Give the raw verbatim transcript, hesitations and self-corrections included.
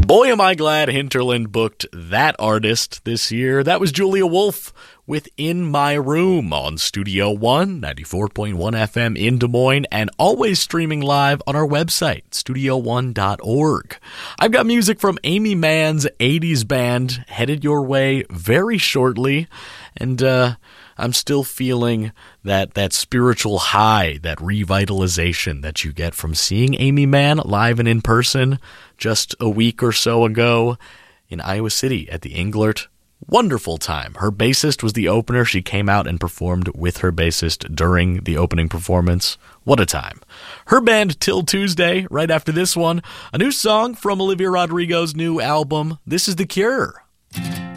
Boy, am I glad Hinterland booked that artist this year. That was Julia Wolf with In My Room on Studio One, ninety-four point one F M in Des Moines, and always streaming live on our website, studio one dot org. I've got music from Amy Mann's eighties band headed your way very shortly, and uh, I'm still feeling that that spiritual high, that revitalization that you get from seeing Amy Mann live and in person just a week or so ago in Iowa City at the Englert. Wonderful time. Her bassist was the opener. She came out and performed with her bassist during the opening performance. What a time. Her band Till Tuesday, right after this one, a new song from Olivia Rodrigo's new album. This is The Cure.